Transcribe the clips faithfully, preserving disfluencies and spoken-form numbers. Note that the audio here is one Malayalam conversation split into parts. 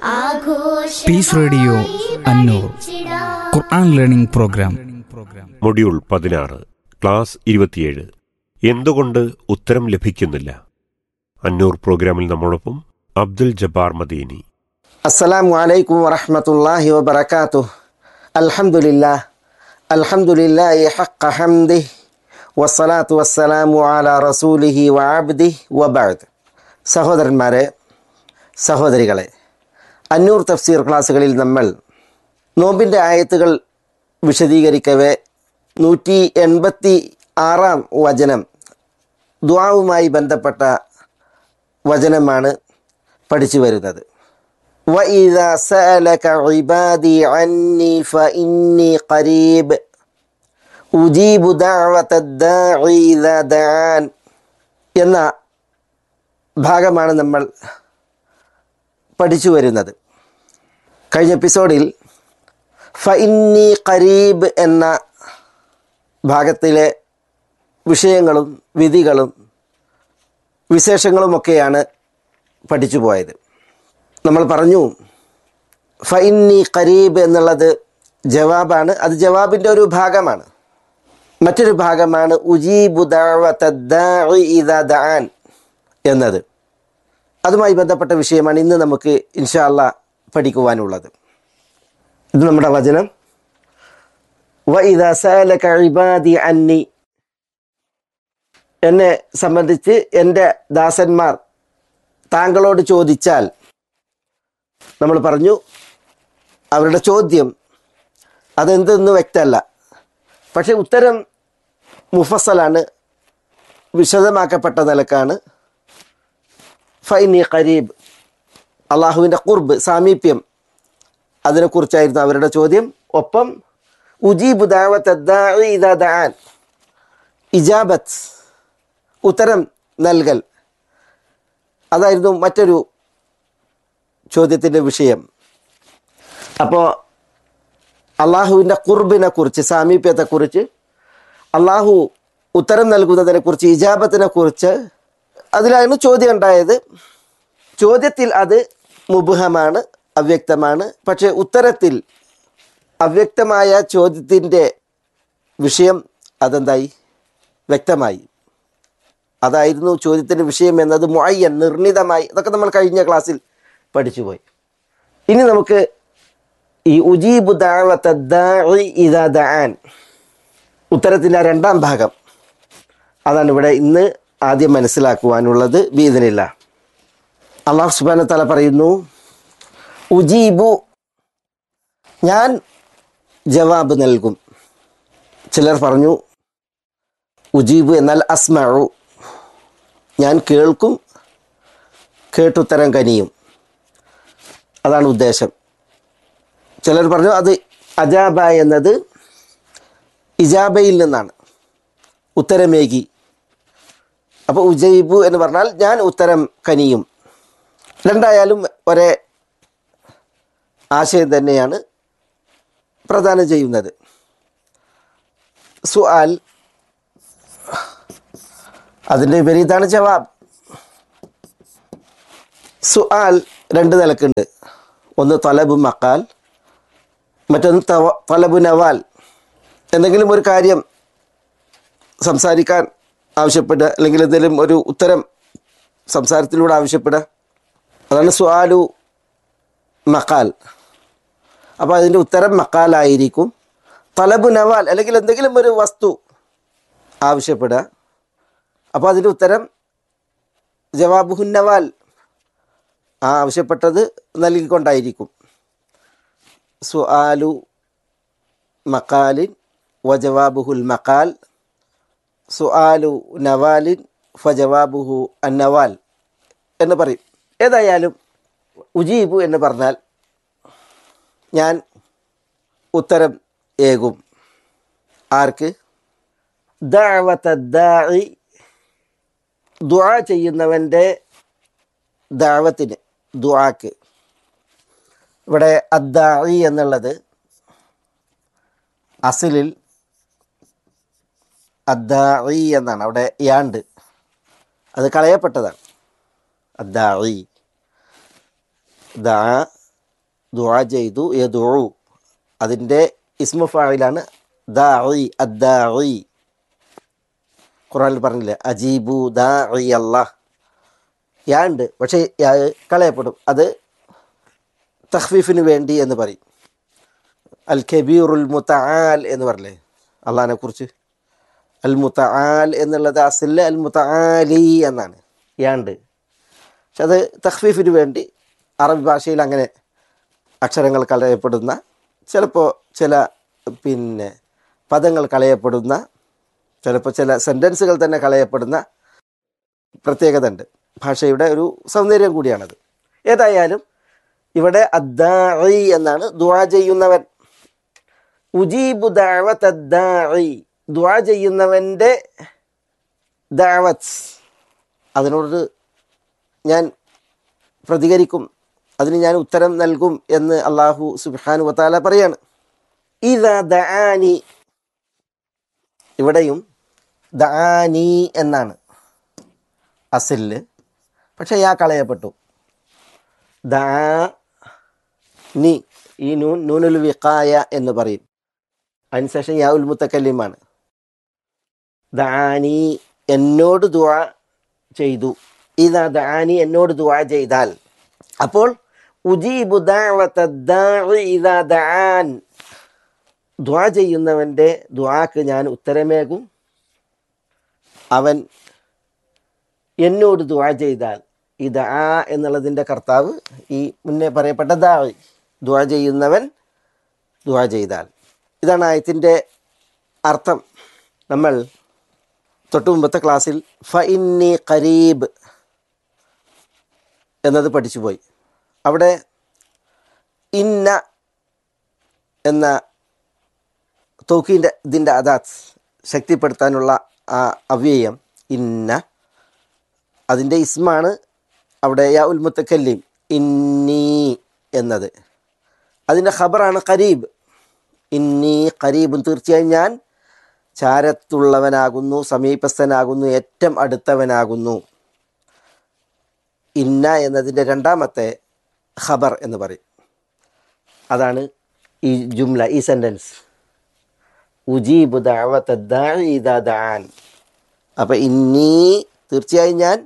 പീസ് റേഡിയോ അന്നൂർ ഖുർആൻ ലേണിംഗ് പ്രോഗ്രാം മൊഡ്യൂൾ പതിനാറ് ക്ലാസ് ഇരുപത്തിയേഴ് എന്തുകൊണ്ട് ഉത്തരം ലഭിക്കുന്നില്ല. അന്നൂർ പ്രോഗ്രാമിൽ നമ്മോടൊപ്പം അബ്ദുൽ ജബ്ബാർ മദീനി. അസ്സലാമു അലൈക്കും വറഹ്മത്തുള്ളാഹി വബറകാതുഹു. അൽഹംദുലില്ലാഹ് അൽഹംദുലില്ലാഹി ഹഖ്ഖ ഹംദിഹി വസ്സലാത്തു വസ്സലാമു അലാ റസൂലിഹി വഅബ്ദിഹി വബഅദ്. സഹോദരന്മാരെ, സഹോദരികളെ, അന്നൂർ തഫ്സീർ ക്ലാസ്സുകളിൽ നമ്മൾ നോമ്പിൻ്റെ ആയത്തുകൾ വിശദീകരിക്കവേ നൂറ്റി എൺപത്തി ആറാം വചനം ദുആവുമായി ബന്ധപ്പെട്ട വചനമാണ് പഠിച്ചു വരുന്നത്. وَإِذَا سَأَلَكَ عِبَادِي عَنِّي فَإِنِّي قَرِيبٌ أُجِيبُ دَعْوَةَ الدَّاعِ إِذَا دَعَانِ എന്ന ഭാഗമാണ് നമ്മൾ പഠിച്ചു വരുന്നത്. കഴിഞ്ഞ എപ്പിസോഡിൽ ഫഇന്നി ഖരീബ് എന്ന ഭാഗത്തിലെ വിഷയങ്ങളും വിധികളും വിശേഷങ്ങളുമൊക്കെയാണ് പഠിച്ചു പോയത്. നമ്മൾ പറഞ്ഞു ഫഇന്നി ഖരീബ് എന്നുള്ളത് ജവാബാണ്. അത് ജവാബിൻ്റെ ഒരു ഭാഗമാണ്. മറ്റൊരു ഭാഗമാണ് ഉജീബു ദഅവത ദാഇ ഇദാ ദഅൻ എന്നത്. അതുമായി ബന്ധപ്പെട്ട വിഷയമാണ് ഇന്ന് നമുക്ക് ഇൻഷാ അല്ലാഹ് പഠിക്കുവാനുള്ളത്. ഇത് നമ്മുടെ വചനം. വഇദാ സഅലക ഇബാദി അന്നി, എന്നെ സംബന്ധിച്ച് എൻ്റെ ദാസന്മാർ താങ്കളോട് ചോദിച്ചാൽ, നമ്മൾ പറഞ്ഞു അവരുടെ ചോദ്യം അതെന്തെന്ന് വ്യക്തമല്ല, പക്ഷെ ഉത്തരം മുഫസ്സലാണ്, വിശദമാക്കപ്പെട്ട നിലക്കാണ്. ഫഇന്നി ഖരീബ്, അള്ളാഹുവിൻ്റെ ഖുർബ്, സാമീപ്യം, അതിനെക്കുറിച്ചായിരുന്നു അവരുടെ ചോദ്യം. ഒപ്പം ഉജീബു ദഅവത ദാഇ ഇദാ ദഅൻ, ഇജാബത്ത്, ഉത്തരം നൽകൽ, അതായിരുന്നു മറ്റൊരു ചോദ്യത്തിൻ്റെ വിഷയം. അപ്പോൾ അള്ളാഹുവിൻ്റെ ഖുർബിനെ കുറിച്ച്, സാമീപ്യത്തെക്കുറിച്ച്, അള്ളാഹു ഉത്തരം നൽകുന്നതിനെക്കുറിച്ച്, ഇജാബത്തിനെ കുറിച്ച് അതിലായിരുന്നു ചോദ്യം ഉണ്ടായത്. ചോദ്യത്തിൽ അത് മുബ്ഹമാണ്, അവ്യക്തമാണ്. പക്ഷേ ഉത്തരത്തിൽ അവ്യക്തമായ ചോദ്യത്തിൻ്റെ വിഷയം അതെന്തായി, വ്യക്തമായി. അതായിരുന്നു ചോദ്യത്തിൻ്റെ വിഷയം എന്നത് മുഅയ്യൻ, നിർണിതമായി. അതൊക്കെ നമ്മൾ കഴിഞ്ഞ ക്ലാസ്സിൽ പഠിച്ചുപോയി. ഇനി നമുക്ക് ഈ ഉജീബു ദഅവത ദാഇ ഇദാ ദഅൻ, ഉത്തരത്തിൻ്റെ രണ്ടാം ഭാഗം, അതാണ് ഇവിടെ ഇന്ന് ആദ്യം മനസ്സിലാക്കുവാനുള്ളത്. ബിഇദ്നില്ലാഹ്. അല്ലാഹു സുബ്ഹാനഹു വ തആല പറയുന്നു, ഉജീബു, ഞാൻ ജവാബ് നൽകും. ചിലർ പറഞ്ഞു ഉജീബു എന്നാൽ അസ്മഉ, ഞാൻ കേൾക്കും, കേട്ടുത്തരം കനിയും, അതാണ് ഉദ്ദേശം. ചിലർ പറഞ്ഞു അത് അജാബ എന്നത് ഇജാബയിൽ നിന്നാണ്, ഉത്തരമേകി. അപ്പോൾ ഉജീബു എന്ന് പറഞ്ഞാൽ ഞാൻ ഉത്തരം കനിയും. രണ്ടായാലും ഒരേ ആശയം തന്നെയാണ് പ്രദാനം ചെയ്യുന്നത്. സുആൽ, അതിൻ്റെ വിപരീതമാണ് ജവാബ്. സുആൽ രണ്ട് നിലക്കുണ്ട്. ഒന്ന് തലബു മക്കാൽ, മറ്റൊന്ന് തലബു നവാൽ. എന്തെങ്കിലും ഒരു കാര്യം സംസാരിക്കാൻ ആവശ്യപ്പെടുക, അല്ലെങ്കിൽ എന്തെങ്കിലും ഒരു ഉത്തരം സംസാരത്തിലൂടെ ആവശ്യപ്പെടുക, അതാണ് സുആലു മക്കാൽ. അപ്പോൾ അതിൻ്റെ ഉത്തരം മക്കാലായിരിക്കും. തലബു നവാൽ, അല്ലെങ്കിൽ എന്തെങ്കിലും ഒരു വസ്തു ആവശ്യപ്പെടുക, അപ്പോൾ അതിൻ്റെ ഉത്തരം ജവാബുഹു നവാൽ, ആ ആവശ്യപ്പെട്ടത് നൽകിക്കൊണ്ടായിരിക്കും. സുആലു മക്കാലിൻ വ ജവാബുഹുൽ മക്കാൽ, സുആലു നവാലിൻ ഫജവാബുഹു അന്നവാൽ എന്ന് പറയും. ഏതായാലും ഉജീബു എന്ന് പറഞ്ഞാൽ ഞാൻ ഉത്തരം ഏകും. ആർക്ക്? ദഅവത ദാഇ, ദുആ ചെയ്യുന്നവൻ്റെ ദഅവത്തിന്, ദുആക്ക്. ഇവിടെ അദ്ദാഇ എന്നുള്ളത് അസിലിൽ അദ്ദാഇ എന്നാണ്, അവിടെ യാണ്ട്, അത് കളയപ്പെട്ടതാണ്. അദ്ദാഇ, ദാ ദുആ ചെയ്തു, യദുഉ അതിൻ്റെ ഇസ്മു ഫായിലാണ് ദാഇ, അദ്ദാഇ. ഖുർആനിൽ പറഞ്ഞില്ലേ അജീബു ദാഇ അല്ലാഹ്. യാ ഉണ്ട്, പക്ഷേ യാ കളയപ്പെടും. അത് തഖ്ഫീഫിന് വേണ്ടി എന്ന് പറയും. അൽ കബീറുൽ മുതആൽ എന്ന് പറഞ്ഞില്ലേ അള്ളാഹിനെ കുറിച്ച്. അൽ മുതആൽ എന്നുള്ളത് അസ്ലിൽ അൽ മുതആലി എന്നാണ്, യാ ഉണ്ട്. പക്ഷെ അത് തഖ്ഫീഫിന് വേണ്ടി അറബി ഭാഷയിൽ അങ്ങനെ അക്ഷരങ്ങൾ കളയപ്പെടുന്ന, ചിലപ്പോൾ ചില പിന്നെ പദങ്ങൾ കളയപ്പെടുന്ന, ചിലപ്പോൾ ചില സെൻറ്റൻസുകൾ തന്നെ കളയപ്പെടുന്ന പ്രത്യേകത ഉണ്ട്. ഭാഷയുടെ ഒരു സൗന്ദര്യം കൂടിയാണത്. ഏതായാലും ഇവിടെ അദ്ദാഇ എന്നാണ് ദുആ ചെയ്യുന്നവൻ. ഉജീബു ദഅവത അദ്ദാഇ, ദുആ ചെയ്യുന്നവൻ്റെ ദഅവത്ത്, അതിനോട് ഞാൻ പ്രതികരിക്കും, അതിന് ഞാൻ ഉത്തരം നൽകും എന്ന് അല്ലാഹു സുബ്ഹാനഹു വതആല പറയാണ്. ഇദാ ദആനി, ഇവിടെയും ദആനി എന്നാണ് അസ്ലില്, പക്ഷേ യാ കളയപ്പെട്ടു. ദഅനി, ഈ നൂൻ നൂനുൽ വിഖായ എന്ന് പറയും. അതിനുശേഷം യാ ഉൽ മുത്തക്കല്ലിമാണ്. ദഅനി, എന്നോട് ദുആ ചെയ്തു. ഇദാ ദഅനി, എന്നോട് ദുആ ചെയ്താൽ. അപ്പോൾ ഉജീബു ദഅവത ദാഇ ഇദാ ദഅൻ, ദുആ ചെയ്യുന്നവൻ്റെ ദുആക്ക് ഞാൻ ഉത്തരമേകും, അവൻ എന്നോട് ദുആ ചെയ്താൽ. ഈ ദആ എന്നുള്ളതിൻ്റെ കർത്താവ് ഈ മുന്നേ പറയപ്പെട്ട ദാഇ, ദുആ ചെയ്യുന്നവൻ ദുആ ചെയ്താൽ. ഇതാണ് ആയത്തിൻ്റെ അർത്ഥം. നമ്മൾ തൊട്ടു മുമ്പത്തെ ക്ലാസ്സിൽ ഫ ഇന്നി ഖരീബ് എന്നത് പഠിച്ചു പോയി. അവിടെ ഇന്ന എന്ന തൗക്കീൻ്റെ ഇതിൻ്റെ അദാത്ത് ശക്തിപ്പെടുത്താനുള്ള ആ അവ്യയം ഇന്ന, അതിൻ്റെ ഇസ്മാണ് അവിടെ യാ ഉൽ മുത്തക്കല്ലിം ഇന്നി എന്നത്. അതിൻ്റെ ഖബറാണ് ഖരീബ്. ഇന്നി ഖരീബുൻ, തീർച്ചയായും ഞാൻ ചാരത്തുള്ളവനാകുന്നു, സമീപസ്ഥനാകുന്നു, ഏറ്റവും അടുത്തവനാകുന്നു. ഇന്ന എന്നതിൻ്റെ രണ്ടാമത്തെ ഖബർ എന്ന് പറയും. അതാണ് ഈ ജുംല, ഈ സെൻറ്റൻസ്. ഉജീബു ദഅവത ദാഇ ഇദാ ദഅൻ. അപ്പം ഇന്നി, തീർച്ചയായും ഞാൻ,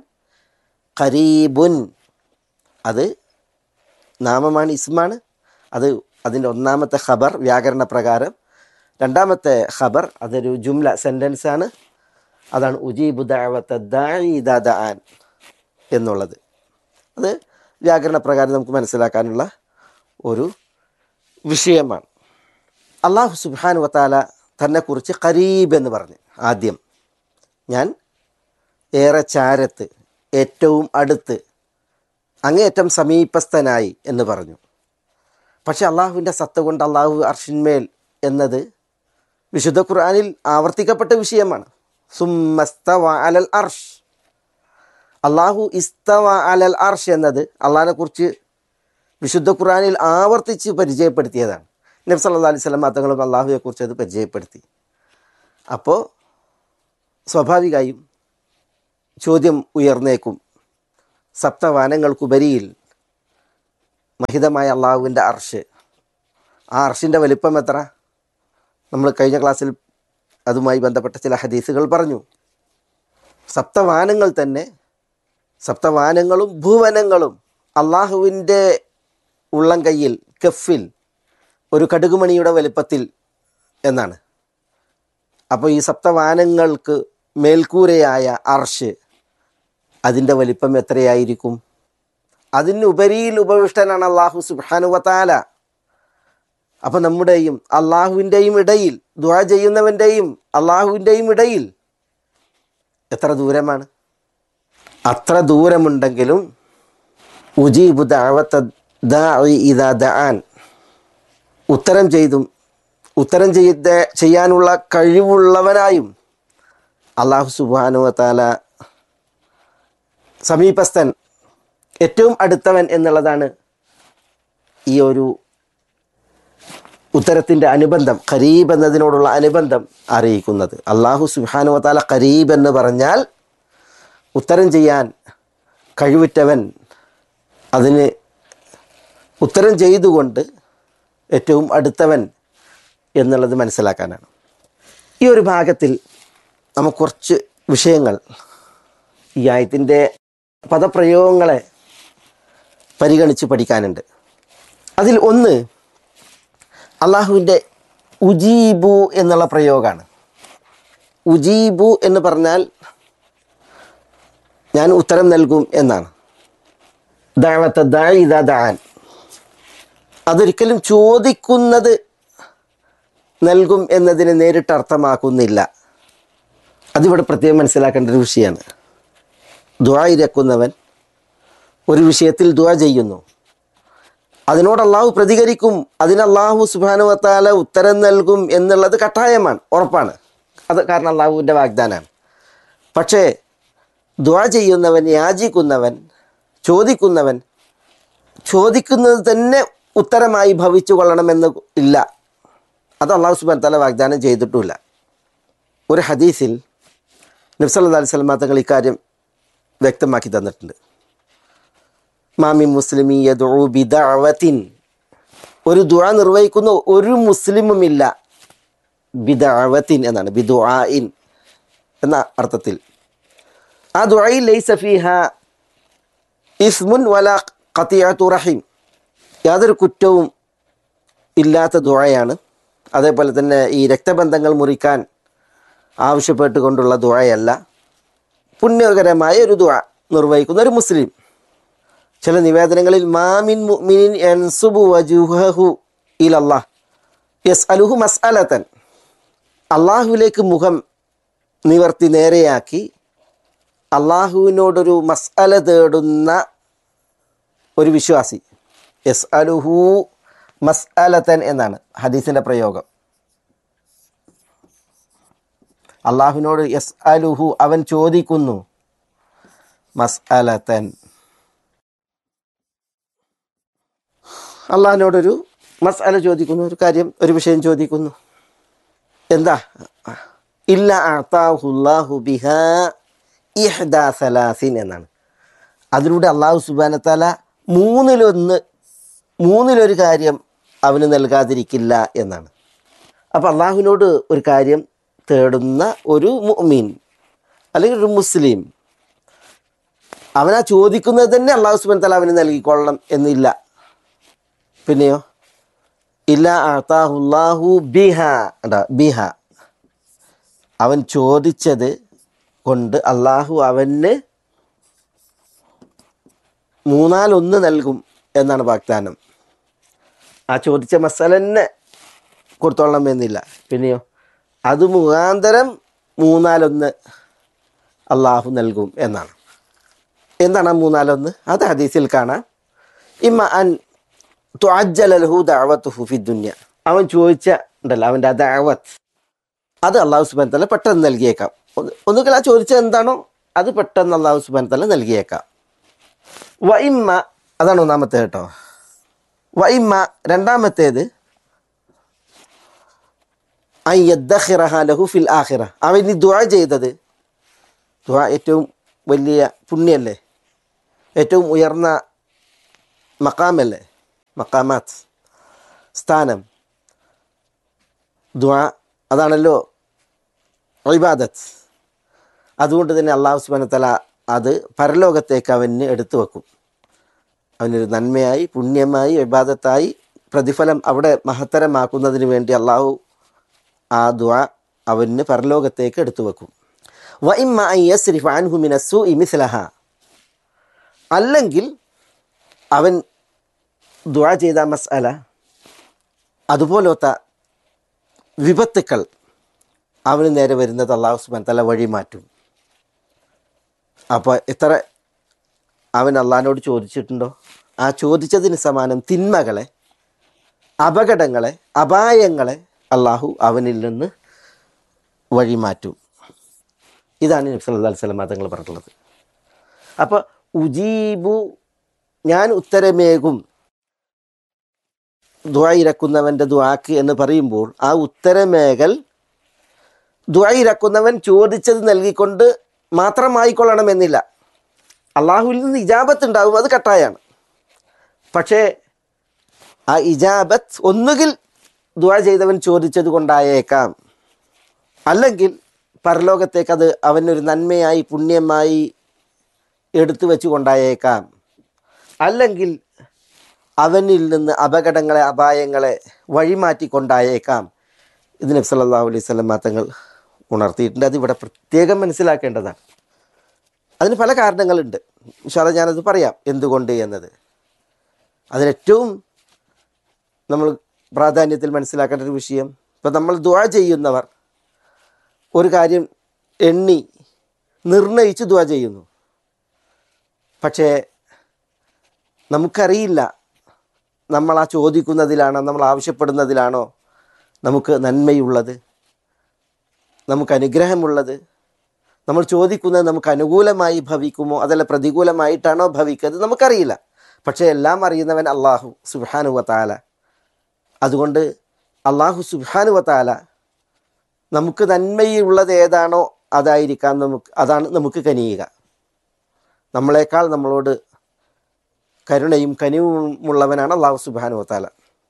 ഖരീബുൻ അത് നാമമാണ്, ഇസ്മാണ്. അത് അതിൻ്റെ ഒന്നാമത്തെ ഖബർ വ്യാകരണ പ്രകാരം. രണ്ടാമത്തെ ഖബർ അതൊരു ജുംല സെൻറ്റൻസാണ്. അതാണ് ഉജീബു ദഅവത ദാഇ ഇദാ ദഅൻ എന്നുള്ളത്. അത് വ്യാകരണ പ്രകാരം നമുക്ക് മനസ്സിലാക്കാനുള്ള ഒരു വിഷയമാണ്. അല്ലാഹു സുബ്ഹാനഹു വതആല തന്നെക്കുറിച്ച് ഖരീബ് എന്ന് പറഞ്ഞു. ആദ്യം ഞാൻ ഏറെ ചാരത്ത്, ഏറ്റവും അടുത്ത്, അങ്ങേയറ്റം സമീപസ്ഥനായി എന്ന് പറഞ്ഞു. പക്ഷെ അള്ളാഹുവിൻ്റെ സത്ത കൊണ്ട് അള്ളാഹു അർഷിന്മേൽ എന്നത് വിശുദ്ധ ഖുർആനിൽ ആവർത്തിക്കപ്പെട്ട വിഷയമാണ്. സുമ്മസ്തവ അലൽ അർഷ്, അള്ളാഹു ഇസ്തവ അലൽ അർഷ് എന്നത് അള്ളാഹിനെ കുറിച്ച് വിശുദ്ധ ഖുർആനിൽ ആവർത്തിച്ച് പരിചയപ്പെടുത്തിയതാണ്. നബി സല്ലല്ലാഹു അലൈഹി വസല്ലം തങ്ങളും അള്ളാഹുവെ കുറിച്ച് അത് പരിചയപ്പെടുത്തി. അപ്പോൾ സ്വാഭാവികമായും ചോദ്യം ഉയർന്നേക്കും, സപ്തവാനങ്ങൾക്കുപരിയിൽ മഹിതമായ അള്ളാഹുവിൻ്റെ അർഷ്, ആ അർഷിൻ്റെ വലിപ്പം എത്ര? നമ്മൾ കഴിഞ്ഞ ക്ലാസ്സിൽ അതുമായി ബന്ധപ്പെട്ട ചില ഹദീസുകൾ പറഞ്ഞു. സപ്തവാനങ്ങൾ തന്നെ, സപ്തവാനങ്ങളും ഭൂവനങ്ങളും അള്ളാഹുവിൻ്റെ ഉള്ളം കയ്യിൽ, കഫിൽ, ഒരു കടുകുമണിയുടെ വലിപ്പത്തിൽ എന്നാണ്. അപ്പോൾ ഈ സപ്തവാനങ്ങൾക്ക് മേൽക്കൂരയായ അർഷ്, അതിൻ്റെ വലിപ്പം എത്രയായിരിക്കും? അതിനുപരിയിൽ ഉപവിഷ്ടനാണ് അള്ളാഹു സുബ്ഹാനഹു വതആല. അപ്പം നമ്മുടെയും അള്ളാഹുവിൻ്റെയും ഇടയിൽ, ദുആ ചെയ്യുന്നവൻ്റെയും അള്ളാഹുവിൻ്റെയും ഇടയിൽ എത്ര ദൂരമാണ്? അത്ര ദൂരമുണ്ടെങ്കിലും ഉജീബു ദഅവത ദാഇ ഇദാ ദഅൻ, ഉത്തരം ചെയ്തും ഉത്തരം ചെയ്ത് ചെയ്യാനുള്ള കഴിവുള്ളവനായും അള്ളാഹു സുബ്ഹാനഹു വതആല സമീപസ്ഥൻ, ഏറ്റവും അടുത്തവൻ എന്നുള്ളതാണ് ഈ ഒരു ഉത്തരത്തിൻ്റെ അനുബന്ധം, ഖരീബ് എന്നതിനോടുള്ള അനുബന്ധം അറിയിക്കുന്നത്. അള്ളാഹു സുബ്ഹാനഹു വതആല ഖരീബ് എന്ന് പറഞ്ഞാൽ ഉത്തരം ചെയ്യാൻ കഴിവുറ്റവൻ, അതിന് ഉത്തരം ചെയ്തുകൊണ്ട് ഏറ്റവും അടുത്തവൻ എന്നുള്ളത് മനസ്സിലാക്കാനാണ്. ഈ ഒരു ഭാഗത്തിൽ നമുക്ക് കുറച്ച് വിഷയങ്ങൾ ഈ ആയത്തിൻ്റെ പദപ്രയോഗങ്ങളെ പരിഗണിച്ച് പഠിക്കാനുണ്ട്. അതിൽ ഒന്ന് അള്ളാഹുവിൻ്റെ ഉജീബു എന്നുള്ള പ്രയോഗമാണ്. ഉജീബു എന്ന് പറഞ്ഞാൽ ഞാൻ ഉത്തരം നൽകും എന്നാണ്. ദഅവത ദാഇ ഇദാ ദഅൻ, അതൊരിക്കലും ചോദിക്കുന്നത് നൽകും എന്നതിനെ നേരിട്ട് അർത്ഥമാക്കുന്നില്ല. അതിവിടെ പ്രത്യേകം മനസ്സിലാക്കേണ്ട ഒരു വിഷയമാണ്. ദുആ ഇരക്കുന്നവൻ ഒരു വിഷയത്തിൽ ദുആ ചെയ്യുന്നു, അതിനോട് അള്ളാഹു പ്രതികരിക്കും, അതിന് അള്ളാഹു സുബ്ഹാനഹു വ തആല ഉത്തരം നൽകും എന്നുള്ളത് കട്ടായമാണ്, ഉറപ്പാണ്. അത് കാരണം അള്ളാഹുവിൻ്റെ വാഗ്ദാനമാണ്. പക്ഷേ ദുആ ചെയ്യുന്നവൻ, യാചിക്കുന്നവൻ, ചോദിക്കുന്നവൻ ചോദിക്കുന്നത് തന്നെ ഉത്തരമായി ഭവിച്ചു കൊള്ളണമെന്ന് ഇല്ല. അത് അള്ളാഹു സുബ്ഹാനഹു വ തആല വാഗ്ദാനം ചെയ്തിട്ടുമില്ല. ഒരു ഹദീസിൽ നബി സല്ലല്ലാഹു അലൈഹി വസല്ലം തങ്ങൾ ഇക്കാര്യം വ്യക്തമാക്കി തന്നിട്ടുണ്ട്. മാമി മുസ്ലിമി യദ്ഉ ബിദഅവത്തിൻ, ഒരു ദുആ നിർവഹിക്കുന്ന ഒരു മുസ്ലിമുമില്ല, ബിദഅവത്തിൻ എന്നാണ്, ബിദുആഇൻ എന്ന അർത്ഥത്തിൽ. ആ ദുആയിൽ ലൈസ ഫീഹാ ഇസ്മുൻ വലാ ഖതിഅതു റഹീം, യാതൊരു കുറ്റവും ഇല്ലാത്ത ദുആയാണ്. അതേപോലെ തന്നെ ഈ രക്തബന്ധങ്ങൾ മുറിക്കാൻ ആവശ്യപ്പെട്ടുകൊണ്ടുള്ള ദുആയല്ല, പുണ്യകരമായ ഒരു ദുആ നിർവഹിക്കുന്ന ഒരു മുസ്ലിം. ചില നിവേദനങ്ങളിൽ മാമിൻ മുഅ്മിനിൻ യൻസുബു വജുഹഹു ഇലല്ലാഹ് യസ്അലുഹു മസ്അലതൻ, അള്ളാഹുവിലേക്ക് മുഖം നിവർത്തി നേരെയാക്കി അള്ളാഹുവിനോടൊരു മസ്അല തേടുന്ന ഒരു വിശ്വാസി, യസ്അലുഹു മസ്അലതൻ എന്നാണ് ഹദീസിൻ്റെ പ്രയോഗം. അള്ളാഹുവിനോട് യസ്അലുഹു, അവൻ ചോദിക്കുന്നു, മസ്അലതൻ, അള്ളാഹിനോടൊരു മസ്അല ചോദിക്കുന്നു, ഒരു കാര്യം, ഒരു വിഷയം ചോദിക്കുന്നു. എന്താ? ഇല്ല അഅതാഹുല്ലാഹു ബിഹാ ഇഹ്ദാ സലാസിൻ എന്നാണ്. അതിലൂടെ അള്ളാഹു സുബ്ഹാനഹു വ തആല മൂന്നിലൊന്ന്, മൂന്നിലൊരു കാര്യം അവന് നൽകാതിരിക്കില്ല എന്നാണ്. അപ്പോൾ അള്ളാഹുവിനോട് ഒരു കാര്യം തേടുന്ന ഒരു മുഅ്മിൻ അല്ലെങ്കിൽ ഒരു മുസ്ലിം, അവനാ ചോദിക്കുന്നത് തന്നെ അള്ളാഹു സുബ്ഹാനഹു വ തആല അവന് നൽകിക്കൊള്ളണം എന്നില്ല. പിന്നെയോ ഇല്ല അഅതാഹുല്ലാഹു ബിഹാ, ബിഹ, അവൻ ചോദിച്ചത് കൊണ്ട് അള്ളാഹു അവന് മൂന്നാലൊന്ന് നൽകും എന്നാണ് വാഗ്ദാനം. ആ ചോദിച്ച മസലന്നെ കൊടുത്തോളണം എന്നില്ല. പിന്നെയോ അത് മുഖാന്തരം മൂന്നാലൊന്ന് അള്ളാഹു നൽകും എന്നാണ്. എന്താണ് ആ മൂന്നാലൊന്ന്? അത് ഹദീസിൽ കാണാം. ഇമ്മ അൻ തുഅജ്ജല ലഹു ദഅവതുഹു ഫി ദുനിയ, അവൻ ചോദിച്ച ഉണ്ടല്ലോ അവൻ്റെ ആ ദഅവത്ത്, അത് അള്ളാഹു സുബ്ഹാനഹു വ തആല പെട്ടെന്ന് നൽകിയേക്കാം. ഒന്നുകിൽ ആ ചോദിച്ചത് എന്താണോ അത് പെട്ടെന്ന് അള്ളാഹു സുബ്ഹാനഹു വ തആല നൽകിയേക്കാം. വ ഇമ്മ, അതാണ് ഒന്നാമത്തെ കേട്ടോ. വ ഇമ്മ, രണ്ടാമത്തേത്, അൻ യദ്ഖിറഹ ലഹു ഫിൽ ആഖിറ, അവൻ ഈ ദുആ ചെയ്തത്, ദുആ ഏറ്റവും വലിയ പുണ്യല്ലേ, ഏറ്റവും ഉയർന്ന മഖാമല്ലേ, മഖാമാത്ത്, സ്ഥാനം, ദുആ അതാണല്ലോ ഇബാദത്ത്. അതുകൊണ്ട് തന്നെ അല്ലാഹു സുബ്ഹാനഹു വ തആല അത് പരലോകത്തേക്ക് അവന് എടുത്തു വെക്കും. അവനൊരു നന്മയായി, പുണ്യമായി, ഇബാദത്തായി പ്രതിഫലം അവിടെ മഹത്തരമാക്കുന്നതിന് വേണ്ടി അള്ളാഹു ആ ദുആ അവന് പരലോകത്തേക്ക് എടുത്തു വെക്കും. വ ഇമ്മ അൻ യസ്രിഫ അൻഹു മിന സ്സൂഇ മിസ്ലഹ, അല്ലെങ്കിൽ അവൻ ദുആ ചെയ്ത മസ്അല അതുപോലത്തെ വിപത്തുക്കൾ അവന് നേരെ വരുന്നത് അല്ലാഹു സുബ്ഹാനഹു വ തആല വഴി മാറ്റും. അപ്പോൾ എത്ര അവൻ അള്ളാഹിനോട് ചോദിച്ചിട്ടുണ്ടോ, ആ ചോദിച്ചതിന് സമാനം തിന്മകളെ, അപകടങ്ങളെ, അപായങ്ങളെ അള്ളാഹു അവനിൽ നിന്ന് വഴിമാറ്റും. ഇതാണ് നബി സല്ലല്ലാഹു അലൈഹി വസല്ലം തങ്ങൾ പറഞ്ഞിട്ടുള്ളത്. അപ്പോൾ ഉജീബു, ഞാൻ ഉത്തരമേകും ദുആ ഇരക്കുന്നവൻ്റെ ദുആക്ക് എന്ന് പറയുമ്പോൾ ആ ഉത്തരമേകൽ ദുആ ഇരക്കുന്നവൻ ചോദിച്ചത് നൽകിക്കൊണ്ട് മാത്രമായിക്കൊള്ളണമെന്നില്ല. അള്ളാഹുവിൽ നിന്ന് ഇജാബത്ത് ഉണ്ടാകും, അത് കട്ടായാണ്. പക്ഷേ ആ ഇജാബത്ത് ഒന്നുകിൽ ദുആ ചെയ്തവൻ ചോദിച്ചത് കൊണ്ടായേക്കാം, അല്ലെങ്കിൽ പരലോകത്തേക്ക് അത് അവനൊരു നന്മയായി പുണ്യമായി എടുത്തു വെച്ച് കൊണ്ടായേക്കാം, അല്ലെങ്കിൽ അവനിൽ നിന്ന് അപകടങ്ങളെ അപായങ്ങളെ വഴിമാറ്റിക്കൊണ്ടായേക്കാം. ഇത് നബി സല്ലല്ലാഹു അലൈഹി വസല്ലം തങ്ങൾ ഉണർത്തിയിട്ടുണ്ട്. അതിവിടെ പ്രത്യേകം മനസ്സിലാക്കേണ്ടതാണ്. അതിന് പല കാരണങ്ങളുണ്ട്. ഇൻഷാ അല്ലാഹ് ഞാനത് പറയാം എന്തുകൊണ്ട് എന്നത്. അതിലേറ്റവും നമ്മൾ പ്രാധാന്യത്തിൽ മനസ്സിലാക്കേണ്ട ഒരു വിഷയം, ഇപ്പം നമ്മൾ ദുആ ചെയ്യുന്നവർ ഒരു കാര്യം എണ്ണി നിർണയിച്ച് ദുആ ചെയ്യുന്നു. പക്ഷേ നമുക്കറിയില്ല നമ്മൾ ആ ചോദിക്കുന്നതിലാണോ നമ്മൾ ആവശ്യപ്പെടുന്നതിലാണോ നമുക്ക് നന്മയുള്ളത്, നമുക്ക് അനുഗ്രഹമുള്ളത്, നമ്മൾ ചോദിക്കുന്നത് നമുക്ക് അനുകൂലമായി ഭവിക്കുമോ അതല്ല പ്രതികൂലമായിട്ടാണോ ഭവിക്കുന്നത് നമുക്കറിയില്ല. പക്ഷേ എല്ലാം അറിയുന്നവൻ അള്ളാഹു സുബ്ഹാനഹു വ തആല. അതുകൊണ്ട് അള്ളാഹു സുബ്ഹാനഹു വ തആല നമുക്ക് നന്മയുള്ളത് ഏതാണോ അതായിരിക്കാം നമുക്ക് അതാണ് നമുക്ക് കനിയുക. നമ്മളെക്കാൾ നമ്മളോട് കരുണയും കനിവുമുള്ളവനാണ് അള്ളാഹു സുബ്ഹാനഹു വ തആല.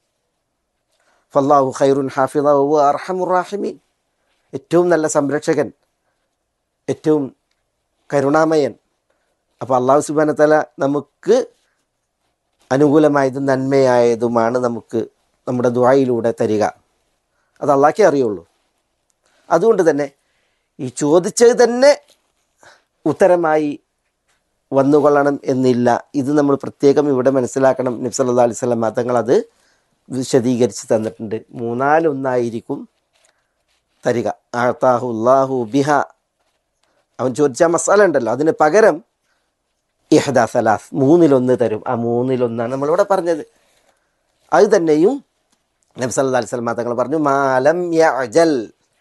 ഫല്ലാഹു ഖൈറുൻ ഹാഫിള വ അർഹമുർ റഹീമീൻ. ഏറ്റവും നല്ല സംരക്ഷകൻ, ഏറ്റവും കരുണാമയൻ. അപ്പോൾ അള്ളാഹു സുബ്ഹാനഹു വ തആല നമുക്ക് അനുകൂലമായതും നന്മയായതുമാണ് നമുക്ക് നമ്മുടെ ദുആയിലൂടെ തരിക. അത് അള്ളാഹ്ക്കേ അറിയുള്ളൂ. അതുകൊണ്ട് തന്നെ ഈ ചോദിച്ചത് തന്നെ ഉത്തരമായി വന്നുകൊള്ളണം എന്നില്ല. ഇത് നമ്മൾ പ്രത്യേകം ഇവിടെ മനസ്സിലാക്കണം. നബി സല്ലല്ലാഹു അലൈഹി വസല്ലം തങ്ങൾ അത് വിശദീകരിച്ച് തന്നിട്ടുണ്ട്. മൂന്നാലൊന്നായിരിക്കും തരിക. അഅതാഹു അല്ലാഹു ബിഹ, അവൻ ചോദിച്ച മസാല ഉണ്ടല്ലോ അതിന് പകരം ഇഹ്ദാ സലാസ്, മൂന്നിലൊന്ന് തരും. ആ മൂന്നിലൊന്നാണ് നമ്മളിവിടെ പറഞ്ഞത്. അത് തന്നെയും നബി സല്ലല്ലാഹു അലൈഹി വസല്ലം തങ്ങൾ പറഞ്ഞു, മാലം യഅജൽ,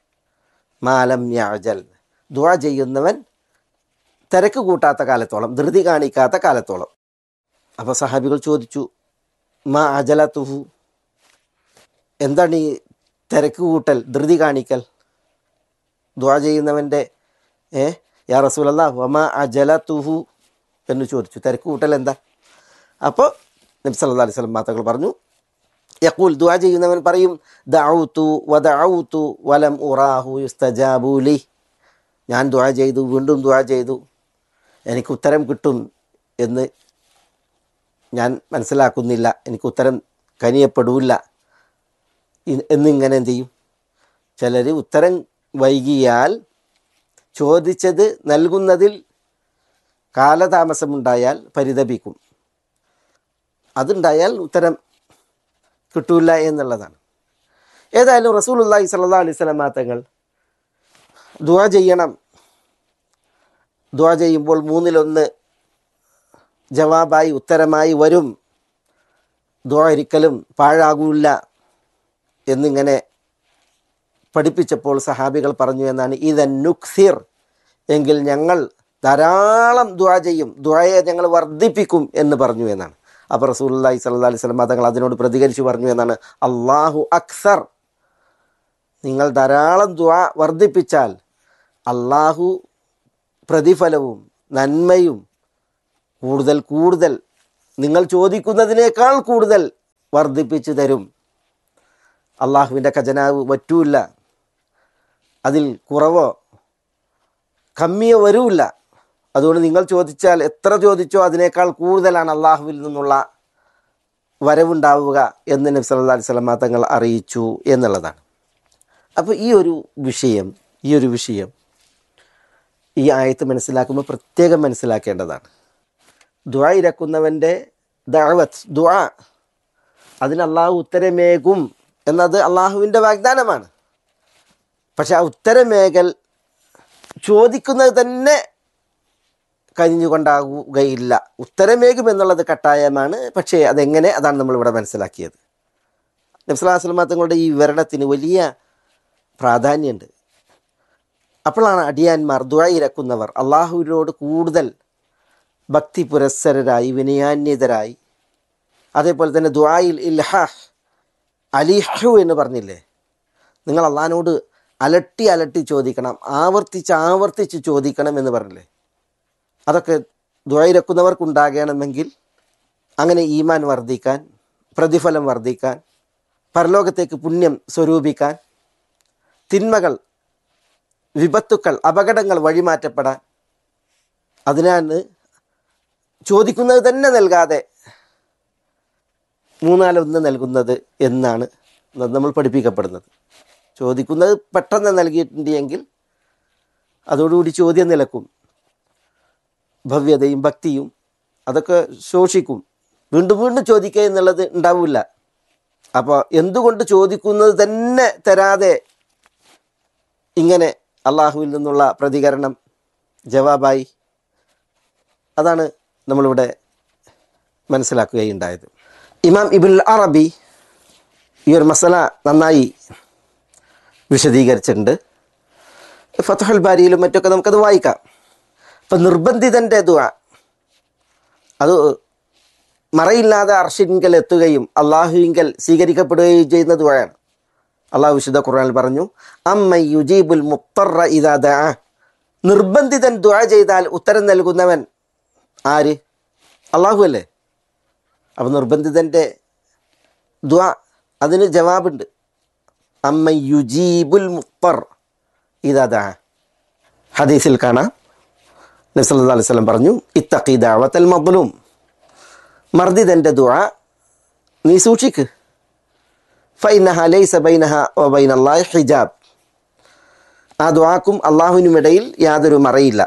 മാലം യഅജൽ, ദുആ ചെയ്യുന്നവൻ തിരക്ക് കൂട്ടാത്ത കാലത്തോളം, ധൃതി കാണിക്കാത്ത കാലത്തോളം. അപ്പോൾ സഹാബികൾ ചോദിച്ചു, മാ അജലതുഹു, എന്താണ് ഈ തിരക്ക് കൂട്ടൽ, ധൃതി കാണിക്കൽ ദുആ ചെയ്യുന്നവൻ്റെ? ഏ യാ റസൂലല്ലാഹ് വമാ അജലതുഹു എന്ന് ചോദിച്ചു. തിരക്ക് കൂട്ടൽ എന്താ? അപ്പോൾ നബി സല്ലല്ലാഹു അലൈഹി വസല്ലം തങ്ങൾ പറഞ്ഞു, യഖൂൽ, ദുആ ചെയ്യുന്നവൻ പറയും, ദഅഉതു വദഅഉതു വലം ഉറാഹു യുസ്തജാബു ലി, ഞാൻ ദുആ ചെയ്തു, വീണ്ടും ദുആ ചെയ്തു, എനിക്ക് ഉത്തരം കിട്ടും എന്ന് ഞാൻ മനസ്സിലാക്കുന്നില്ല, എനിക്ക് ഉത്തരം കനിയപ്പെടില്ല എന്നിങ്ങനെ എന്ത് ചെയ്യും? ചിലർ ഉത്തരം വൈകിയാൽ, ചോദിച്ചത് നൽകുന്നതിൽ കാലതാമസമുണ്ടായാൽ പരിതപിക്കും. അതുണ്ടായാൽ ഉത്തരം കിട്ടൂല എന്നുള്ളതാണ്. ഏതായാലും റസൂലുള്ളാഹി സ്വല്ലല്ലാഹു അലൈഹി വസല്ലം തങ്ങൾ ദുആ ചെയ്യണം, ദുആ ചെയ്യുമ്പോൾ മൂന്നിലൊന്ന് ജവാബായി ഉത്തരമായി വരും, ദുആ ഒരിക്കലും പാഴാകൂല്ല എന്നിങ്ങനെ പഠിപ്പിച്ചപ്പോൾ സഹാബികൾ പറഞ്ഞു എന്നാണ്, ഇദൻ നുക്സിർ, എങ്കിൽ ഞങ്ങൾ ധാരാളം ദുആ ചെയ്യും, ദുആയെ ഞങ്ങൾ വർദ്ധിപ്പിക്കും എന്ന് പറഞ്ഞു എന്നാണ്. അപ്പോൾ റസൂലുള്ളാഹി സ്വല്ലല്ലാഹു അലൈഹി വസല്ലം തങ്ങൾ അതിനോട് പ്രതികരിച്ച് പറഞ്ഞു എന്നാണ്, അല്ലാഹു അക്സർ, നിങ്ങൾ ധാരാളം ദുആ വർദ്ധിപ്പിച്ചാൽ അള്ളാഹു പ്രതിഫലവും നന്മയും കൂടുതൽ കൂടുതൽ നിങ്ങൾ ചോദിക്കുന്നതിനേക്കാൾ കൂടുതൽ വർദ്ധിപ്പിച്ചു തരും. അള്ളാഹുവിൻ്റെ ഖജനാവ് വറ്റൂല്ല, അതിൽ കുറവോ കമ്മിയോ വരൂല്ല. അതുകൊണ്ട് നിങ്ങൾ ചോദിച്ചാൽ എത്ര ചോദിച്ചോ അതിനേക്കാൾ കൂടുതലാണ് അള്ളാഹുവിൽ നിന്നുള്ള വരവുണ്ടാവുക എന്ന് നബി സല്ലല്ലാഹു അലൈഹി വസല്ലം തങ്ങൾ അറിയിച്ചു എന്നുള്ളതാണ്. അപ്പോൾ ഈ ഒരു വിഷയം ഈ ഒരു വിഷയം ഈ ആയത്ത് മനസ്സിലാക്കുമ്പോൾ പ്രത്യേകം മനസ്സിലാക്കേണ്ടതാണ്. ദുആ ഇരക്കുന്നവൻ്റെ ദഅവത്ത്, ദുആ, അതിന് അള്ളാഹു ഉത്തരമേകും എന്നത് അള്ളാഹുവിൻ്റെ വാഗ്ദാനമാണ്. പക്ഷെ ആ ഉത്തരമേകൽ ചോദിക്കുന്നത് തന്നെ കഴിഞ്ഞുകൊണ്ടാകുകയില്ല. ഉത്തരമേകും എന്നുള്ളത് കട്ടായമാണ്. പക്ഷേ അതെങ്ങനെ, അതാണ് നമ്മളിവിടെ മനസ്സിലാക്കിയത്. നബി സല്ലല്ലാഹു അലൈഹി വസല്ലം തങ്ങളുടെ ഈ വിവരണത്തിന് വലിയ പ്രാധാന്യമുണ്ട്. അപ്പോഴാണ് അടിയാന്മാർ, ദുആ ഇരക്കുന്നവർ അള്ളാഹുവിനോട് കൂടുതൽ ഭക്തി പുരസ്സരരായി, വിനയാന്യതരായി, അതേപോലെ തന്നെ ദുആയിൽ ഇൽഹാഹ്, അലിഹു എന്ന് പറഞ്ഞില്ലേ, നിങ്ങൾ അള്ളാഹിനോട് അലട്ടി അലട്ടി ചോദിക്കണം, ആവർത്തിച്ച് ആവർത്തിച്ച് ചോദിക്കണം എന്ന് പറഞ്ഞില്ലേ, അതൊക്കെ ദുആ ഇരക്കുന്നവർക്കുണ്ടാകണമെങ്കിൽ അങ്ങനെ ഈമാൻ വർദ്ധിക്കാൻ, പ്രതിഫലം വർദ്ധിക്കാൻ, പരലോകത്തേക്ക് പുണ്യം സ്വരൂപിക്കാൻ, തിന്മകൾ, വിപത്തുക്കൾ, അപകടങ്ങൾ വഴിമാറ്റപ്പെടാൻ, അതിനാണ് ചോദിക്കുന്നത് തന്നെ നൽകാതെ മൂന്നാലൊന്ന് നൽകുന്നത് എന്നാണ് നമ്മൾ പഠിപ്പിക്കപ്പെടുന്നത്. ചോദിക്കുന്നത് പെട്ടെന്ന് നൽകിയിട്ടുണ്ടെങ്കിൽ അതോടുകൂടി ചോദ്യം നിലക്കും, ഭവ്യതയും ഭക്തിയും അതൊക്കെ ശോഷിക്കും. വീണ്ടും വീണ്ടും ചോദിക്കുക എന്നുള്ളത് ഉണ്ടാവില്ല. അപ്പോൾ എന്തുകൊണ്ട് ചോദിക്കുന്നത് തന്നെ തരാതെ ഇങ്ങനെ അള്ളാഹുവിൽ നിന്നുള്ള പ്രതികരണം ജവാബായി? അതാണ് നമ്മളിവിടെ മനസ്സിലാക്കുകയുണ്ടായത്. ഇമാം ഇബ്നുൽ അറബി ഈ ഒരു മസല നന്നായി വിശദീകരിച്ചിട്ടുണ്ട്. ഫത്ഹുൽ ബാരിയിലും മറ്റൊക്കെ നമുക്കത് വായിക്കാം. ഇപ്പം നിർബന്ധിതൻ്റെ ദുആ അത് മറയില്ലാതെ അർശിങ്കൽ എത്തുകയും അള്ളാഹുവിങ്കൽ സ്വീകരിക്കപ്പെടുകയും ചെയ്യുന്ന ദുആയാണ്. അള്ളാഹു വിശുദ്ധ ഖുർആനിൽ പറഞ്ഞു, അമ്മൻ യുജീബുൽ മുത്തറ ഇദാ ദഅ. നിർബന്ധിതൻ ദുആ ചെയ്താൽ ഉത്തരം നൽകുന്നവൻ ആര്? അള്ളാഹു അല്ലേ. അപ്പം നിർബന്ധിതൻ്റെ ദുആ അതിന് ജവാബുണ്ട്. അമ്മൻ യുജീബുൽ മുത്തർ ഇദാ ദഅ. ഹദീസിൽ കാണാം, നബി സല്ലല്ലാഹു അലൈഹി വസല്ലം പറഞ്ഞു, ഇത്തഖി ദഅവത്തൽ മദ്ലൂം. മർദിദൻ്റെ ദുആ നീ സൂക്ഷിക്ക്. ഫഇന്നഹ ലൈസ ബൈനഹ വബൈനല്ലാഹി ഹിജാബ്. ആ ദുആക്കും അള്ളാഹുവിനുമിടയിൽ യാതൊരു മറയില്ല.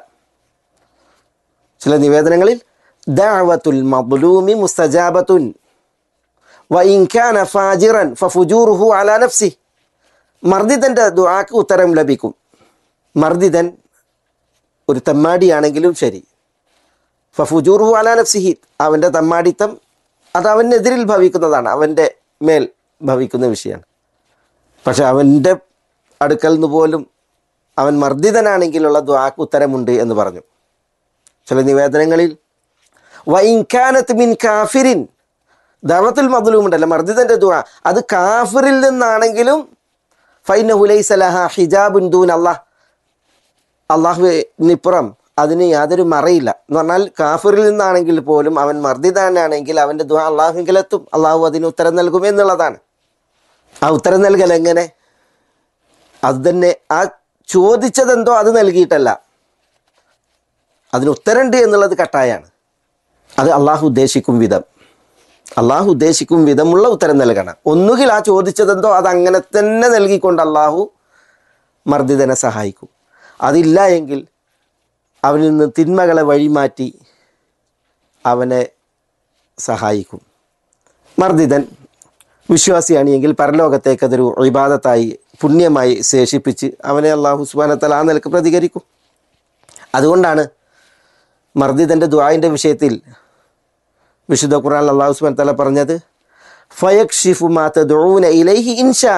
ചില നിവേദനങ്ങളിൽ ദഅവത്തുൽ മദ്ലൂമി മുസ്തജാബത്തുൻ വഇൻ കാന ഫാജിറൻ ഫഫുജൂറുഹു അലാ നഫ്സി. മർദിദൻ്റെ ദുആക്ക് ഉത്തരം ലഭിക്കും. മർദിദൻ ഒരു തമ്മാടിയാണെങ്കിലും ശരി, ഫഫുജൂറുഹു അലാ നഫ്സിഹി, അവൻ്റെ തമ്മാടിത്തം അത് അവനെതിരിൽ ഭവിക്കുന്നതാണ്, അവൻ്റെ മേൽ ഭവിക്കുന്ന വിഷയമാണ്. പക്ഷെ അവൻ്റെ അടുക്കൽ നിന്ന് പോലും അവൻ മർദിതനാണെങ്കിലുള്ള ദുആക്ക് ഉത്തരമുണ്ട് എന്ന് പറഞ്ഞു. ചില നിവേദനങ്ങളിൽ വഇൻ കാനത് മിൻ കാഫിരിൻ, ദഅവത്തുൽ മദ്ലൂം ഉണ്ടല്ലോ മർദിതൻ്റെ ദുആ, അത് കാഫിറിൽ നിന്നാണെങ്കിലും ഫഇന്നഹു ലൈസ ലഹാ ഹിജാബുൻ ദൂന അല്ലാഹ്, അള്ളാഹുവിനിപ്പുറം അതിന് യാതൊരു മറയില്ല. എന്ന് പറഞ്ഞാൽ കാഫിറിൽ നിന്നാണെങ്കിൽ പോലും അവൻ മർദിതാനാണെങ്കിൽ അവൻ്റെ ദുആ അള്ളാഹുവിങ്കലെത്തും, അള്ളാഹു അതിന് ഉത്തരം നൽകും എന്നുള്ളതാണ്. ആ ഉത്തരം നൽകൽ എങ്ങനെ? അത് തന്നെ ആ ചോദിച്ചതെന്തോ അത് നൽകിയിട്ടല്ല, അതിന് ഉത്തരമുണ്ട് എന്നുള്ളത് കട്ടായാണ്. അത് അള്ളാഹു ഉദ്ദേശിക്കും വിധം, അള്ളാഹു ഉദ്ദേശിക്കും വിധമുള്ള ഉത്തരം നൽകണം. ഒന്നുകിൽ ആ ചോദിച്ചതെന്തോ അത് അങ്ങനെ തന്നെ നൽകിക്കൊണ്ട് അള്ളാഹു മർദിതനെ സഹായിക്കും. അതില്ല എങ്കിൽ അവനിൽ നിന്ന് തിന്മകളെ വഴിമാറ്റി അവനെ സഹായിക്കും. മർദിതൻ വിശ്വാസിയാണ് എങ്കിൽ പരലോകത്തേക്ക് അതൊരു ഇബാദത്തായി പുണ്യമായി ശേഷിപ്പിച്ച് അവനെ അള്ളാഹു സുബ്ഹാനഹു വ തആല ആ നിലക്ക് പ്രതികരിക്കും. അതുകൊണ്ടാണ് മർദിതൻ്റെ ദുആഇൻ്റെ വിഷയത്തിൽ വിശുദ്ധ ഖുർആനിൽ അള്ളാഹു സുബ്ഹാനഹു വ തആല പറഞ്ഞത്, ഫയക്ഷിഫു മാ തദ്ഊന ഇലൈഹി ഇൻഷാ.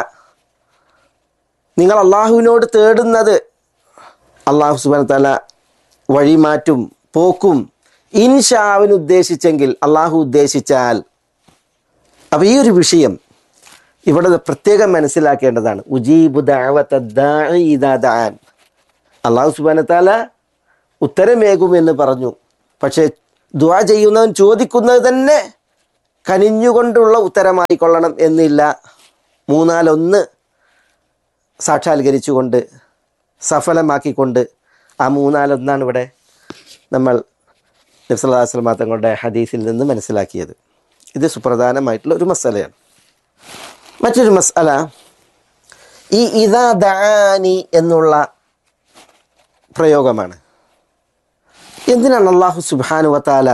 നിങ്ങൾ അള്ളാഹുവിനോട് തേടുന്നത് അള്ളാഹു സുബ്ഹാനഹു വ തആല വഴിമാറ്റും, പോക്കും, ഇൻഷാ അവന് ഉദ്ദേശിച്ചെങ്കിൽ, അള്ളാഹു ഉദ്ദേശിച്ചാൽ. അപ്പോൾ ഈ ഒരു വിഷയം ഇവിടെ പ്രത്യേകം മനസ്സിലാക്കേണ്ടതാണ്. ഉജീബു ദഅവത ദാഇ ഇദാ ദഅൻ. അള്ളാഹു സുബ്ഹാനഹു വ തആല ഉത്തരമേകുമെന്ന് പറഞ്ഞു. പക്ഷേ ദുആ ചെയ്യുന്നവൻ ചോദിക്കുന്നത് തന്നെ കനിഞ്ഞുകൊണ്ടുള്ള ഉത്തരമായിക്കൊള്ളണം എന്നില്ല. മൂന്നാലൊന്ന് സാക്ഷാത്കരിച്ചുകൊണ്ട് സഫലമാക്കിക്കൊണ്ട്, ആ മൂന്നാലൊന്നാണ് ഇവിടെ നമ്മൾ നബി സല്ലല്ലാഹു അലൈഹി വസല്ലം തങ്ങളുടെ ഹദീസിൽ നിന്ന് മനസ്സിലാക്കിയത്. ഇത് സുപ്രധാനമായിട്ടുള്ള ഒരു മസലയാണ്. മറ്റൊരു മസ്അല, ഈ ഇദാ ദഅാനി എന്നുള്ള പ്രയോഗമാണ്. എന്തിനാണ് അല്ലാഹു സുബ്ഹാനഹു വ തആല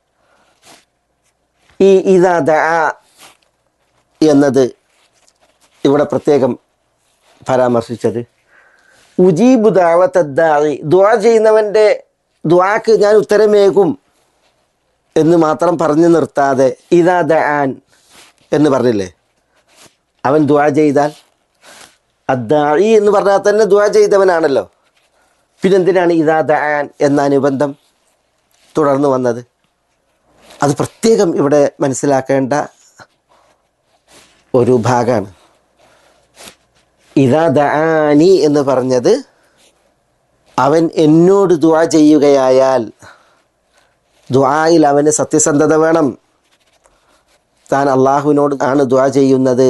ഈ ഇദാ ദഅ എന്നത് ഇവിടെ പ്രത്യേകം പരാമർശിച്ചത്? ഉജീബു ദഅവത ദാഇ, ദുആ ചെയ്യുന്നവൻ്റെ ദുആക്ക് ഞാൻ ഉത്തരമേകും എന്ന് മാത്രം പറഞ്ഞു നിർത്താതെ ഇദാ ദഅാൻ എന്ന് പറഞ്ഞില്ലേ? അവൻ ദുആ ചെയ്താൽ, അദ്ദാഇ എന്ന് പറഞ്ഞാൽ തന്നെ ദുആ ചെയ്തവനാണല്ലോ. പിന്നെന്തിനാണ് ഇദാ ദഅാൻ എന്ന അനുബന്ധം തുടർന്ന് വന്നത്? അത് പ്രത്യേകം ഇവിടെ മനസ്സിലാക്കേണ്ട ഒരു ഭാഗമാണ്. ഇദാ ദഅാനി എന്ന് പറഞ്ഞത് അവൻ എന്നോട് ദുആ ചെയ്യുകയായാൽ, ദുആയിൽ അവന് സത്യസന്ധത വേണം, താൻ അള്ളാഹുവിനോട് ആണ് ദുആ ചെയ്യുന്നത്.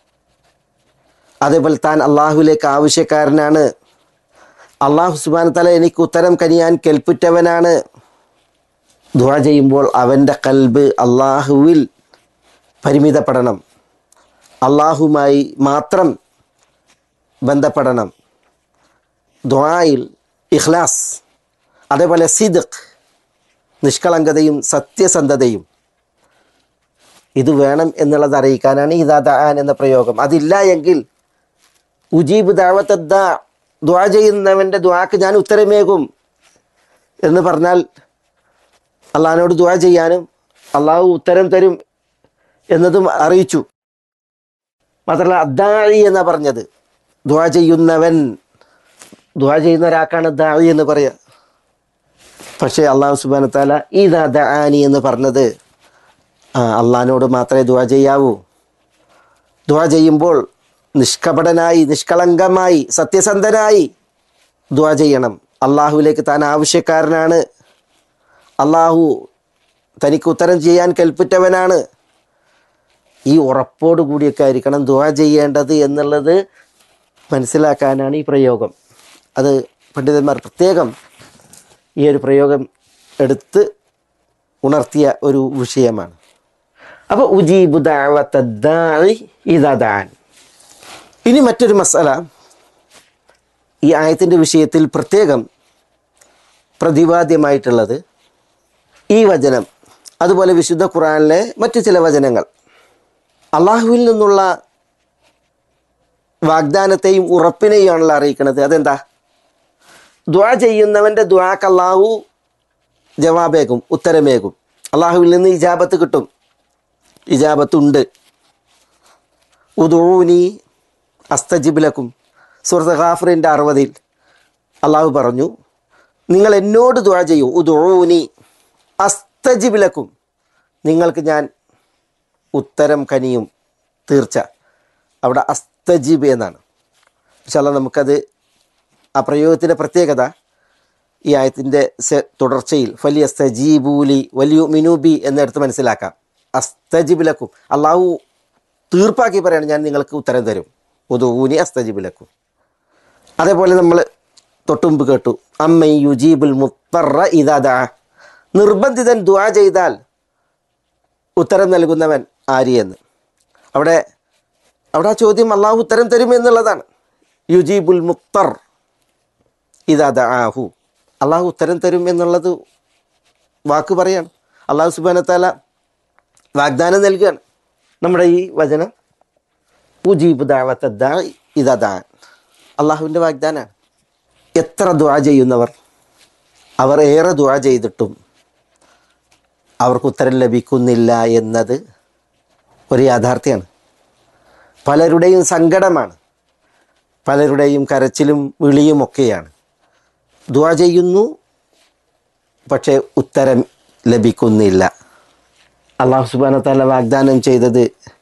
അതേപോലെ താൻ അള്ളാഹുവിലേക്ക് ആവശ്യക്കാരനാണ്. അള്ളാഹു സുബ്ഹാനഹു വ തആല എനിക്ക് ഉത്തരം കനിയാൻ കെൽപ്പുറ്റവനാണ്. ദുആ ചെയ്യുമ്പോൾ അവൻ്റെ ഖൽബ് അള്ളാഹുവിൽ പരിമിതപ്പെടണം, അള്ളാഹുമായി മാത്രം ബന്ധപ്പെടണം. ദുആയിൽ ഇഖ്ലാസ്, അതേപോലെ സിദ്ഖ്, നിഷ്കളങ്കതയും സത്യസന്ധതയും ഇത് വേണം എന്നുള്ളത് അറിയിക്കാനാണ് ഇദാ ദഅാൻ എന്ന പ്രയോഗം. അതില്ല എങ്കിൽ ഉജീബ് ദഅവത ദാ, ദുആ ചെയ്യുന്നവൻ്റെ ദുആക്ക് ഞാൻ ഉത്തരമേകും എന്ന് പറഞ്ഞാൽ അള്ളാഹിനോട് ദുആ ചെയ്യാനും അള്ളാഹു ഉത്തരം തരും എന്നതും അറിയിച്ചു. മാത്രമല്ല അദ്ദാഇ എന്നാ പറഞ്ഞത്, ദുആ ചെയ്യുന്നവൻ, ദുആ ചെയ്യുന്ന ഒരാൾക്കാണ് ദാഇ എന്ന് പറയുക. പക്ഷേ അള്ളാഹു സുബ്ഹാനഹു വ തആല ഇദാ ദഅാനി എന്ന് പറഞ്ഞത് ആ അള്ളാഹിനോട് മാത്രമേ ദുആ ചെയ്യാവൂ. ദുആ ചെയ്യുമ്പോൾ നിഷ്കപടനായി, നിഷ്കളങ്കമായി, സത്യസന്ധനായി ദുആ ചെയ്യണം. അള്ളാഹുവിലേക്ക് താൻ ആവശ്യക്കാരനാണ്, അള്ളാഹു തനിക്ക് ഉത്തരം ചെയ്യാൻ കൽപ്പിറ്റവനാണ്. ഈ ഉറപ്പോടു കൂടിയൊക്കെ ആയിരിക്കണം ദുആ ചെയ്യേണ്ടത് എന്നുള്ളത് മനസ്സിലാക്കാനാണ് ഈ പ്രയോഗം. അത് പണ്ഡിതന്മാർ പ്രത്യേകം ഈ ഒരു പ്രയോഗം എടുത്ത് ഉണർത്തിയ ഒരു വിഷയമാണ്. അപ്പോൾ ഉജീബു ദഅവത ദാഇ ഇദാ ദഅാൻ. ഇനി മറ്റൊരു മസല ഈ ആയത്തിൻ്റെ വിഷയത്തിൽ പ്രത്യേകം പ്രതിപാദ്യമായിട്ടുള്ളത് ഈ വചനം, അതുപോലെ വിശുദ്ധ ഖുർആനിലെ മറ്റു ചില വചനങ്ങൾ അള്ളാഹുവിൽ നിന്നുള്ള വാഗ്ദാനത്തെയും ഉറപ്പിനെയും ആണല്ലോ അറിയിക്കുന്നത്. അതെന്താ? ദുആ ചെയ്യുന്നവൻ്റെ ദുആക്ക് അള്ളാഹു ജവാബേകും, ഉത്തരമേകും. അള്ളാഹുവിൽ നിന്ന് ഇജാബത്ത് കിട്ടും, ഇജാബത്തുണ്ട്. ഉദൂനി അസ്തജിബ് ലക്കും, സൂറത്ത് ഗാഫിറിൻ്റെ അറുപതിൽ അള്ളാഹു പറഞ്ഞു, നിങ്ങൾ എന്നോട് ദുആ ചെയ്യൂ. ഉദൂനി അസ്തജിബ് ലക്കും, നിങ്ങൾക്ക് ഞാൻ ഉത്തരം കനിയും, തീർച്ച. അവിടെ അസ്തജിബ് എന്നാണ്. ഇൻഷാ അല്ലാഹ് നമുക്കത് ആ പ്രയോഗത്തിൻ്റെ പ്രത്യേകത ഈ ആയത്തിൻ്റെ തുടർച്ചയിൽ ഫലിയസ്തജീബൂലി വലിയുമിനൂബി എന്നെടുത്ത് മനസ്സിലാക്കാം. അസ്തജിബ് ലക്കും, അള്ളാഹു തീർപ്പാക്കി പറയാണ് ഞാൻ നിങ്ങൾക്ക് ഉത്തരം തരും. ഉദൂനി അസ്തജിബ് ലക്കും. അതേപോലെ നമ്മൾ തൊട്ടുമുമ്പ് കേട്ടു അമ്മ യുജീബുൽ മുത്തറ ഇദാ ദഅ, നിർബന്ധിതൻ ദുആ ചെയ്താൽ ഉത്തരം നൽകുന്നവൻ ആര് എന്ന്. അവിടെ അവിടെ ആ ചോദ്യം അള്ളാഹു ഉത്തരം തരും എന്നുള്ളതാണ്. യുജീബുൽ മുത്തർ ഇദാ ദഅാഹു, അള്ളാഹു ഉത്തരം തരും എന്നുള്ളത് വാക്ക് പറയാണ്. അള്ളാഹു സുബ്ഹാനഹു വ തആല വാഗ്ദാനം നൽകുകയാണ്. നമ്മുടെ ഈ വചനം ഉജീബു ദഅവത ദാഇ ഇദാ ദഅാൻ, അള്ളാഹുവിൻ്റെ വാഗ്ദാനമാണ്. എത്ര ദുആ ചെയ്യുന്നവർ, അവർ ഏറെ ദുആ ചെയ്തിട്ടും അവർക്ക് ഉത്തരം ലഭിക്കുന്നില്ല എന്നത് ഒരു യാഥാർത്ഥ്യമാണ്. പലരുടെയും സങ്കടമാണ്, പലരുടെയും കരച്ചിലും വിളിയുമൊക്കെയാണ്. ദുആ ചെയ്യുന്നു, പക്ഷേ ഉത്തരം ലഭിക്കുന്നില്ല. അല്ലാഹു സുബ്ഹാനഹു വ തആല വാഗ്ദാനം ചെയ്തത്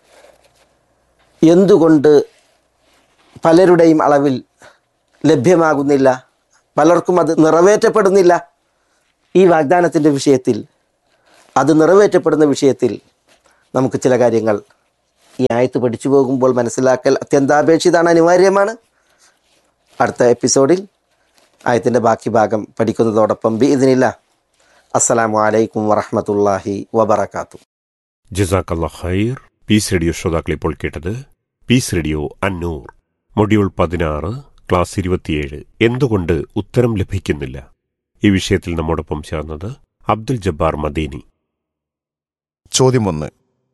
എന്തുകൊണ്ട് പലരുടെയും അളവിൽ ലഭ്യമാകുന്നില്ല, പലർക്കും അത് നിറവേറ്റപ്പെടുന്നില്ല? ഈ വാഗ്ദാനത്തിൻ്റെ വിഷയത്തിൽ, അത് നിറവേറ്റപ്പെടുന്ന വിഷയത്തിൽ നമുക്ക് ചില കാര്യങ്ങൾ ഈ ആയത്ത് പഠിച്ചു പോകുമ്പോൾ മനസ്സിലാക്കൽ അത്യന്താപേക്ഷിതാണ്, അനിവാര്യമാണ്. അടുത്ത എപ്പിസോഡിൽ ആയത്തിൻ്റെ ബാക്കി ഭാഗം പഠിക്കുന്നതോടൊപ്പം ബിഇദ്നില്ലാഹ് അസ്സലാമു അലൈക്കും വറഹ്മത്തുള്ളാഹി വബറകാതുഹു. ജസാക്കല്ലാഹു ഖൈർ. പീസ് റേഡിയോ ശ്രോതാക്കൾ ഇപ്പോൾ കേട്ടത് പീസ് റേഡിയോ അന്നൂർ മൊഡ്യൂൾ പതിനാറ്, ക്ലാസ് ഇരുപത്തിയേഴ്, എന്തുകൊണ്ട് ഉത്തരം ലഭിക്കുന്നില്ല. ഈ വിഷയത്തിൽ നമ്മോടൊപ്പം ചേർന്നത് അബ്ദുൽ ജബ്ബാർ മദീനി. ചോദ്യം ഒന്ന്,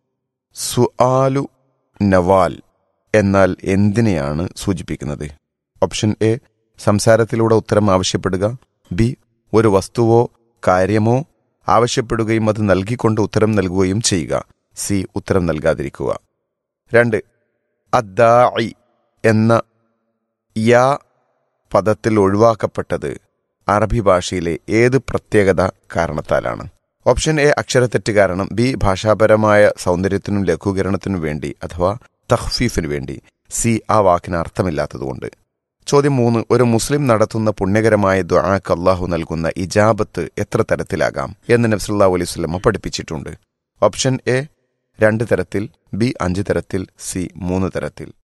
സുആലു നവാൽ എന്നാൽ എന്തിനെയാണ് സൂചിപ്പിക്കുന്നത്? ഓപ്ഷൻ എ, സംസാരത്തിലൂടെ ഉത്തരം ആവശ്യപ്പെടുക. ബി, ഒരു വസ്തുവോ കാര്യമോ ആവശ്യപ്പെടുകയും അത് നൽകിക്കൊണ്ട് ഉത്തരം നൽകുകയും ചെയ്യുക. സി, ഉത്തരം നൽകാതിരിക്കുക. രണ്ട്, അദ്ദാഇ എന്ന യാ പദത്തിൽ ഒഴിവാക്കപ്പെട്ടത് അറബി ഭാഷയിലെ ഏത് പ്രത്യേകത കാരണത്താലാണ്? ഓപ്ഷൻ എ, അക്ഷരത്തെറ്റ് കാരണം. ബി, ഭാഷാപരമായ സൗന്ദര്യത്തിനും ലഘൂകരണത്തിനും വേണ്ടി അഥവാ തഖ്ഫീഫിനു വേണ്ടി. സി, ആ വാക്കിന് അർത്ഥമില്ലാത്തതുകൊണ്ട്. ചോദ്യം മൂന്ന്, ഒരു മുസ്ലിം നടത്തുന്ന പുണ്യകരമായ ദുആക്ക് അല്ലാഹു നൽകുന്ന ഇജാബത്ത് എത്ര തരത്തിലാകാം എന്ന് നബി സല്ലല്ലാഹു അലൈഹി വസല്ലം പഠിപ്പിച്ചിട്ടുണ്ട്? ഓപ്ഷൻ എ, രണ്ട് തരത്തിൽ, ബി അഞ്ച് തരത്തിൽ, സി മൂന്ന് തരത്തിൽ.